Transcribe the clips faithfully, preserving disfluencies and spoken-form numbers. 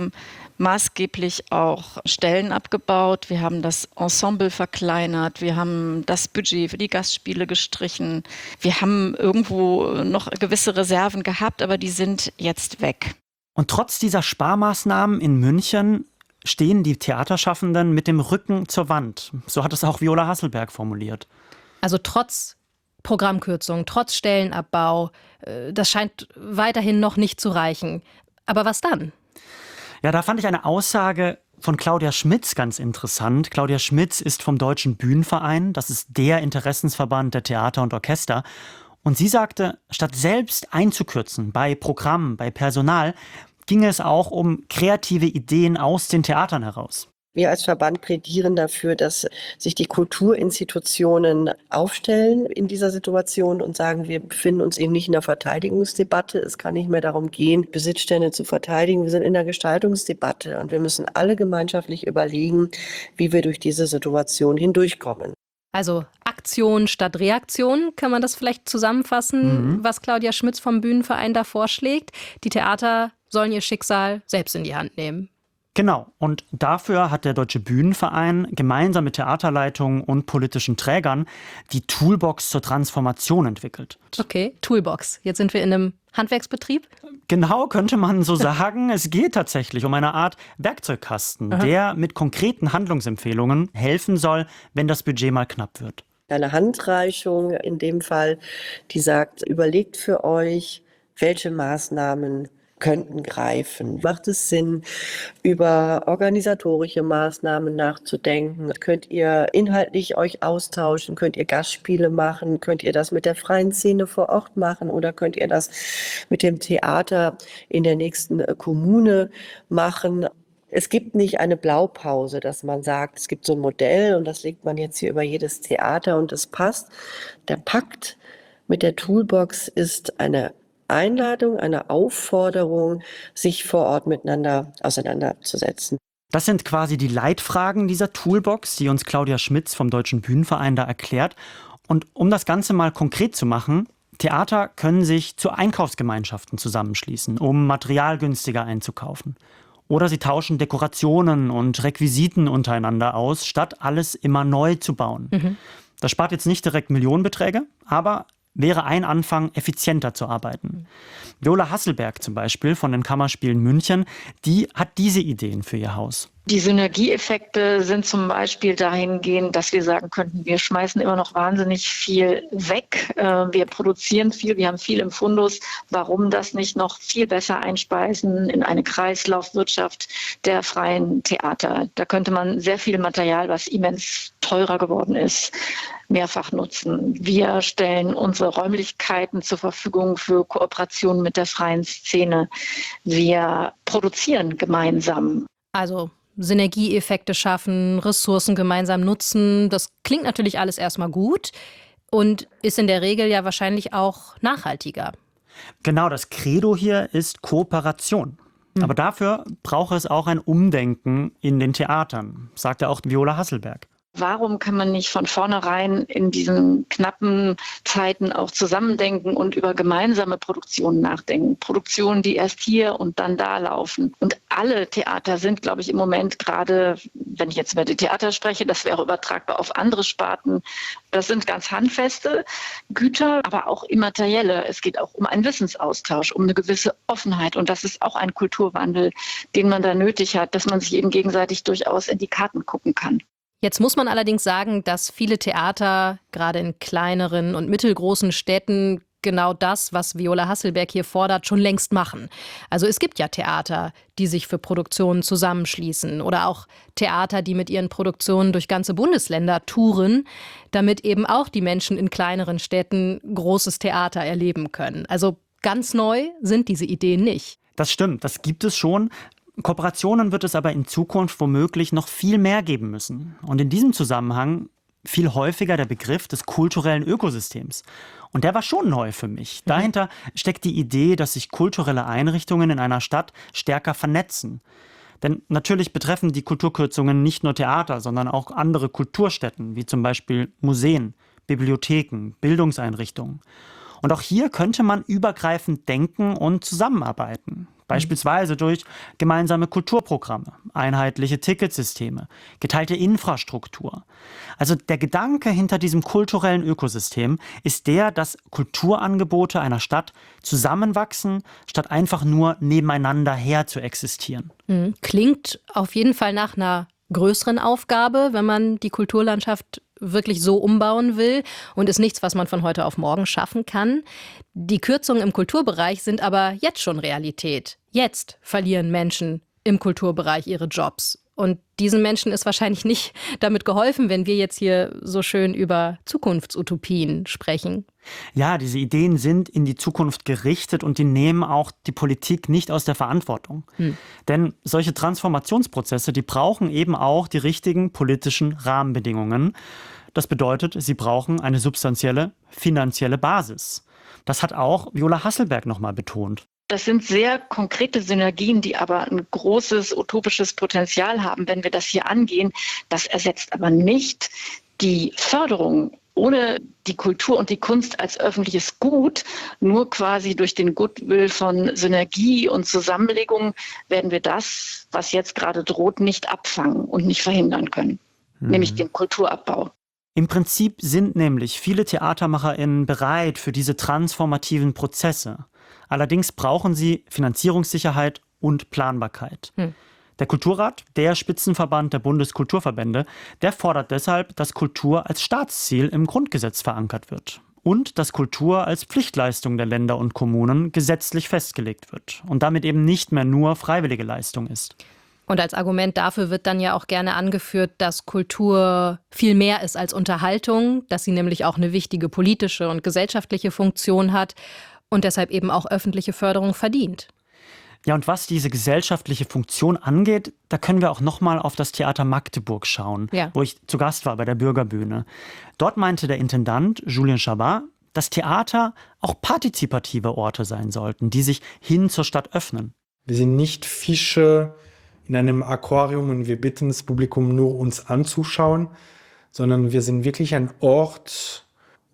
Maßgeblich auch Stellen abgebaut. Wir haben das Ensemble verkleinert. Wir haben das Budget für die Gastspiele gestrichen. Wir haben irgendwo noch gewisse Reserven gehabt, aber die sind jetzt weg. Und trotz dieser Sparmaßnahmen in München stehen die Theaterschaffenden mit dem Rücken zur Wand. So hat es auch Viola Hasselberg formuliert. Also trotz Programmkürzung, trotz Stellenabbau, das scheint weiterhin noch nicht zu reichen. Aber was dann? Ja, da fand ich eine Aussage von Claudia Schmitz ganz interessant. Claudia Schmitz ist vom Deutschen Bühnenverein. Das ist der Interessensverband der Theater und Orchester. Und sie sagte, statt selbst einzukürzen bei Programmen, bei Personal, ging es auch um kreative Ideen aus den Theatern heraus. Wir als Verband plädieren dafür, dass sich die Kulturinstitutionen aufstellen in dieser Situation und sagen, wir befinden uns eben nicht in der Verteidigungsdebatte. Es kann nicht mehr darum gehen, Besitzstände zu verteidigen. Wir sind in der Gestaltungsdebatte und wir müssen alle gemeinschaftlich überlegen, wie wir durch diese Situation hindurchkommen. Also Aktion statt Reaktion, kann man das vielleicht zusammenfassen, mhm. was Claudia Schmitz vom Bühnenverein da vorschlägt. Die Theater sollen ihr Schicksal selbst in die Hand nehmen. Genau, und dafür hat der Deutsche Bühnenverein gemeinsam mit Theaterleitungen und politischen Trägern die Toolbox zur Transformation entwickelt. Okay, Toolbox. Jetzt sind wir in einem Handwerksbetrieb? Genau, könnte man so sagen. Es geht tatsächlich um eine Art Werkzeugkasten, Aha. der mit konkreten Handlungsempfehlungen helfen soll, wenn das Budget mal knapp wird. Eine Handreichung in dem Fall, die sagt, überlegt für euch, welche Maßnahmen könnten greifen. Macht es Sinn, über organisatorische Maßnahmen nachzudenken? Könnt ihr inhaltlich euch austauschen? Könnt ihr Gastspiele machen? Könnt ihr das mit der freien Szene vor Ort machen? Oder könnt ihr das mit dem Theater in der nächsten Kommune machen? Es gibt nicht eine Blaupause, dass man sagt, es gibt so ein Modell und das legt man jetzt hier über jedes Theater und das passt. Der Pakt mit der Toolbox ist eine Einladung, eine Aufforderung, sich vor Ort miteinander auseinanderzusetzen. Das sind quasi die Leitfragen dieser Toolbox, die uns Claudia Schmitz vom Deutschen Bühnenverein da erklärt. Und um das Ganze mal konkret zu machen, Theater können sich zu Einkaufsgemeinschaften zusammenschließen, um Material günstiger einzukaufen. Oder sie tauschen Dekorationen und Requisiten untereinander aus, statt alles immer neu zu bauen. Mhm. Das spart jetzt nicht direkt Millionenbeträge, aber wäre ein Anfang, effizienter zu arbeiten. Viola Hasselberg zum Beispiel von den Kammerspielen München, die hat diese Ideen für ihr Haus. Die Synergieeffekte sind zum Beispiel dahingehend, dass wir sagen könnten, wir schmeißen immer noch wahnsinnig viel weg. Wir produzieren viel, wir haben viel im Fundus. Warum das nicht noch viel besser einspeisen in eine Kreislaufwirtschaft der freien Theater? Da könnte man sehr viel Material, was immens teurer geworden ist, mehrfach nutzen. Wir stellen unsere Räumlichkeiten zur Verfügung für Kooperationen mit der freien Szene. Wir produzieren gemeinsam. Also Synergieeffekte schaffen, Ressourcen gemeinsam nutzen. Das klingt natürlich alles erstmal gut und ist in der Regel ja wahrscheinlich auch nachhaltiger. Genau, das Credo hier ist Kooperation. Mhm. Aber dafür braucht es auch ein Umdenken in den Theatern, sagte auch Viola Hasselberg. Warum kann man nicht von vornherein in diesen knappen Zeiten auch zusammendenken und über gemeinsame Produktionen nachdenken? Produktionen, die erst hier und dann da laufen. Und alle Theater sind, glaube ich, im Moment gerade, wenn ich jetzt über die Theater spreche, das wäre übertragbar auf andere Sparten. Das sind ganz handfeste Güter, aber auch immaterielle. Es geht auch um einen Wissensaustausch, um eine gewisse Offenheit. Und das ist auch ein Kulturwandel, den man da nötig hat, dass man sich eben gegenseitig durchaus in die Karten gucken kann. Jetzt muss man allerdings sagen, dass viele Theater, gerade in kleineren und mittelgroßen Städten, genau das, was Viola Hasselberg hier fordert, schon längst machen. Also es gibt ja Theater, die sich für Produktionen zusammenschließen oder auch Theater, die mit ihren Produktionen durch ganze Bundesländer touren, damit eben auch die Menschen in kleineren Städten großes Theater erleben können. Also ganz neu sind diese Ideen nicht. Das stimmt, das gibt es schon. Kooperationen wird es aber in Zukunft womöglich noch viel mehr geben müssen. Und in diesem Zusammenhang viel häufiger der Begriff des kulturellen Ökosystems. Und der war schon neu für mich. Dahinter steckt die Idee, dass sich kulturelle Einrichtungen in einer Stadt stärker vernetzen. Denn natürlich betreffen die Kulturkürzungen nicht nur Theater, sondern auch andere Kulturstätten, wie zum Beispiel Museen, Bibliotheken, Bildungseinrichtungen. Und auch hier könnte man übergreifend denken und zusammenarbeiten. Beispielsweise durch gemeinsame Kulturprogramme, einheitliche Ticketsysteme, geteilte Infrastruktur. Also der Gedanke hinter diesem kulturellen Ökosystem ist der, dass Kulturangebote einer Stadt zusammenwachsen, statt einfach nur nebeneinander her zu existieren. Klingt auf jeden Fall nach einer größeren Aufgabe, wenn man die Kulturlandschaft wirklich so umbauen will, und ist nichts, was man von heute auf morgen schaffen kann. Die Kürzungen im Kulturbereich sind aber jetzt schon Realität. Jetzt verlieren Menschen im Kulturbereich ihre Jobs. Und diesen Menschen ist wahrscheinlich nicht damit geholfen, wenn wir jetzt hier so schön über Zukunftsutopien sprechen. Ja, diese Ideen sind in die Zukunft gerichtet und die nehmen auch die Politik nicht aus der Verantwortung. Hm. Denn solche Transformationsprozesse, die brauchen eben auch die richtigen politischen Rahmenbedingungen. Das bedeutet, sie brauchen eine substanzielle finanzielle Basis. Das hat auch Viola Hasselberg nochmal betont. Das sind sehr konkrete Synergien, die aber ein großes utopisches Potenzial haben, wenn wir das hier angehen. Das ersetzt aber nicht die Förderung. Ohne die Kultur und die Kunst als öffentliches Gut, nur quasi durch den Goodwill von Synergie und Zusammenlegung, werden wir das, was jetzt gerade droht, nicht abfangen und nicht verhindern können, mhm. nämlich den Kulturabbau. Im Prinzip sind nämlich viele TheatermacherInnen bereit für diese transformativen Prozesse. Allerdings brauchen sie Finanzierungssicherheit und Planbarkeit. Hm. Der Kulturrat, der Spitzenverband der Bundeskulturverbände, der fordert deshalb, dass Kultur als Staatsziel im Grundgesetz verankert wird. Und dass Kultur als Pflichtleistung der Länder und Kommunen gesetzlich festgelegt wird und damit eben nicht mehr nur freiwillige Leistung ist. Und als Argument dafür wird dann ja auch gerne angeführt, dass Kultur viel mehr ist als Unterhaltung, dass sie nämlich auch eine wichtige politische und gesellschaftliche Funktion hat und deshalb eben auch öffentliche Förderung verdient. Ja, und was diese gesellschaftliche Funktion angeht, da können wir auch noch mal auf das Theater Magdeburg schauen, ja. wo ich zu Gast war bei der Bürgerbühne. Dort meinte der Intendant Julien Chabat, dass Theater auch partizipative Orte sein sollten, die sich hin zur Stadt öffnen. Wir sind nicht Fische in einem Aquarium und wir bitten das Publikum nur, uns anzuschauen, sondern wir sind wirklich ein Ort,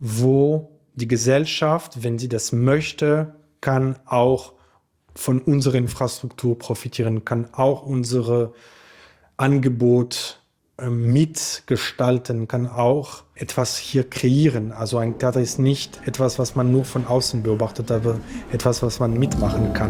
wo die Gesellschaft, wenn sie das möchte, kann auch von unserer Infrastruktur profitieren, kann auch unsere Angebot äh, mitgestalten, kann auch etwas hier kreieren. Also ein Theater ist nicht etwas, was man nur von außen beobachtet, aber etwas, was man mitmachen kann.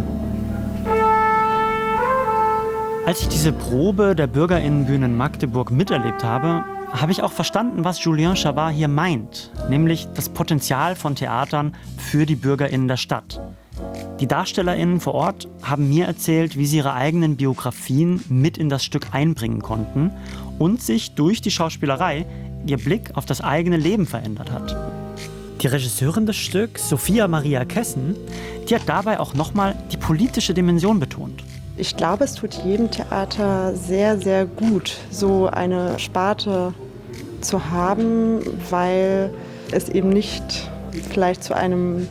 Als ich diese Probe der BürgerInnenbühne in Magdeburg miterlebt habe, habe ich auch verstanden, was Julien Chabat hier meint, nämlich das Potenzial von Theatern für die BürgerInnen der Stadt. Die DarstellerInnen vor Ort haben mir erzählt, wie sie ihre eigenen Biografien mit in das Stück einbringen konnten und sich durch die Schauspielerei ihr Blick auf das eigene Leben verändert hat. Die Regisseurin des Stücks, Sophia Maria Kessen, die hat dabei auch nochmal die politische Dimension betont. Ich glaube, es tut jedem Theater sehr, sehr gut, so eine Sparte zu haben, weil es eben nicht vielleicht zu einem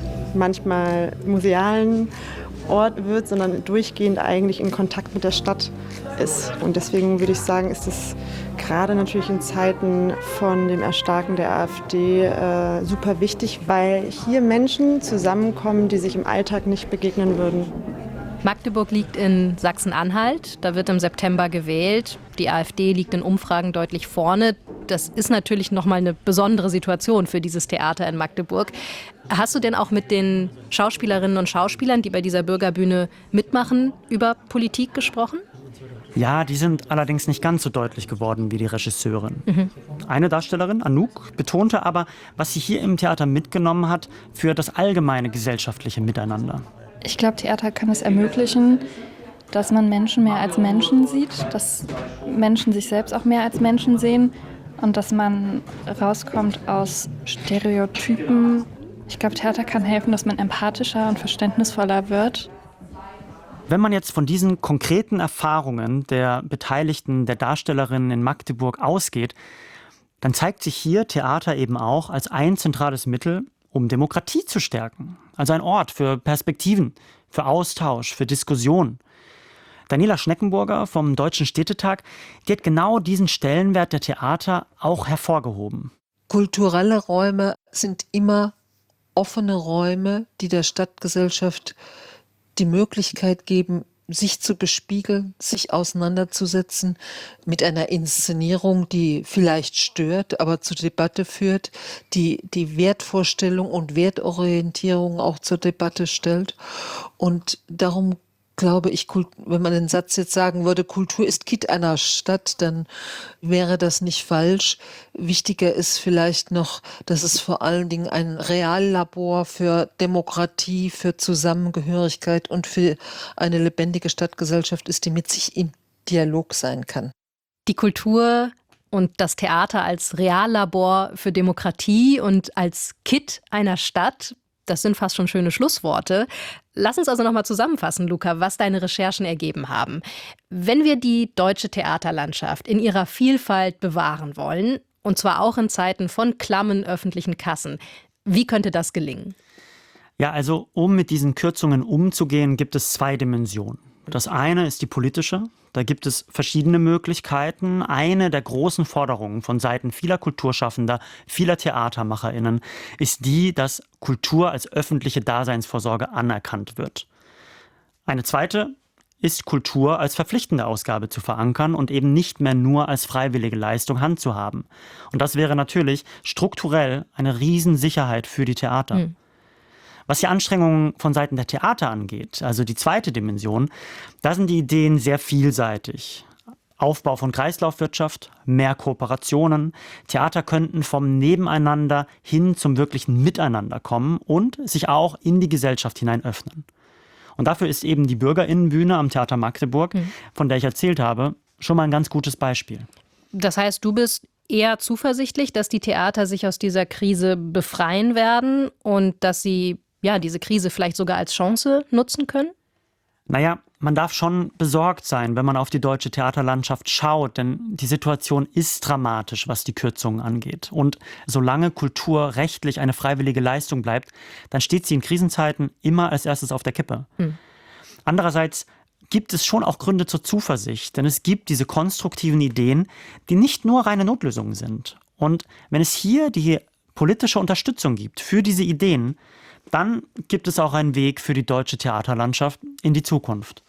manchmal musealen Ort wird, sondern durchgehend eigentlich in Kontakt mit der Stadt ist. Und deswegen würde ich sagen, ist es gerade natürlich in Zeiten von dem Erstarken der AfD äh, super wichtig, weil hier Menschen zusammenkommen, die sich im Alltag nicht begegnen würden. Magdeburg liegt in Sachsen-Anhalt, da wird im September gewählt. Die AfD liegt in Umfragen deutlich vorne. Das ist natürlich nochmal eine besondere Situation für dieses Theater in Magdeburg. Hast du denn auch mit den Schauspielerinnen und Schauspielern, die bei dieser Bürgerbühne mitmachen, über Politik gesprochen? Ja, die sind allerdings nicht ganz so deutlich geworden wie die Regisseurin. Mhm. Eine Darstellerin, Anouk, betonte aber, was sie hier im Theater mitgenommen hat für das allgemeine gesellschaftliche Miteinander. Ich glaube, Theater kann es ermöglichen, dass man Menschen mehr als Menschen sieht, dass Menschen sich selbst auch mehr als Menschen sehen und dass man rauskommt aus Stereotypen. Ich glaube, Theater kann helfen, dass man empathischer und verständnisvoller wird. Wenn man jetzt von diesen konkreten Erfahrungen der Beteiligten, der Darstellerinnen in Magdeburg ausgeht, dann zeigt sich hier Theater eben auch als ein zentrales Mittel, um Demokratie zu stärken. Also ein Ort für Perspektiven, für Austausch, für Diskussion. Daniela Schneckenburger vom Deutschen Städtetag, die hat genau diesen Stellenwert der Theater auch hervorgehoben. Kulturelle Räume sind immer offene Räume, die der Stadtgesellschaft die Möglichkeit geben, sich zu bespiegeln, sich auseinanderzusetzen mit einer Inszenierung, die vielleicht stört, aber zur Debatte führt, die die Wertvorstellung und Wertorientierung auch zur Debatte stellt. Und darum glaube ich, wenn man den Satz jetzt sagen würde, Kultur ist Kitt einer Stadt, dann wäre das nicht falsch. Wichtiger ist vielleicht noch, dass es vor allen Dingen ein Reallabor für Demokratie, für Zusammengehörigkeit und für eine lebendige Stadtgesellschaft ist, die mit sich im Dialog sein kann. Die Kultur und das Theater als Reallabor für Demokratie und als Kitt einer Stadt, das sind fast schon schöne Schlussworte. Lass uns also nochmal zusammenfassen, Luca, was deine Recherchen ergeben haben. Wenn wir die deutsche Theaterlandschaft in ihrer Vielfalt bewahren wollen, und zwar auch in Zeiten von klammen öffentlichen Kassen, wie könnte das gelingen? Ja, also um mit diesen Kürzungen umzugehen, gibt es zwei Dimensionen. Das eine ist die politische. Da gibt es verschiedene Möglichkeiten. Eine der großen Forderungen von Seiten vieler Kulturschaffender, vieler TheatermacherInnen ist die, dass Kultur als öffentliche Daseinsvorsorge anerkannt wird. Eine zweite ist, Kultur als verpflichtende Ausgabe zu verankern und eben nicht mehr nur als freiwillige Leistung handzuhaben. Und das wäre natürlich strukturell eine Riesensicherheit für die Theater. Mhm. Was die Anstrengungen von Seiten der Theater angeht, also die zweite Dimension, da sind die Ideen sehr vielseitig. Aufbau von Kreislaufwirtschaft, mehr Kooperationen. Theater könnten vom Nebeneinander hin zum wirklichen Miteinander kommen und sich auch in die Gesellschaft hinein öffnen. Und dafür ist eben die BürgerInnenbühne am Theater Magdeburg, mhm. von der ich erzählt habe, schon mal ein ganz gutes Beispiel. Das heißt, du bist eher zuversichtlich, dass die Theater sich aus dieser Krise befreien werden und dass sie ja, diese Krise vielleicht sogar als Chance nutzen können? Naja, man darf schon besorgt sein, wenn man auf die deutsche Theaterlandschaft schaut, denn die Situation ist dramatisch, was die Kürzungen angeht. Und solange Kultur rechtlich eine freiwillige Leistung bleibt, dann steht sie in Krisenzeiten immer als erstes auf der Kippe. Hm. Andererseits gibt es schon auch Gründe zur Zuversicht, denn es gibt diese konstruktiven Ideen, die nicht nur reine Notlösungen sind. Und wenn es hier die politische Unterstützung gibt für diese Ideen, dann gibt es auch einen Weg für die deutsche Theaterlandschaft in die Zukunft.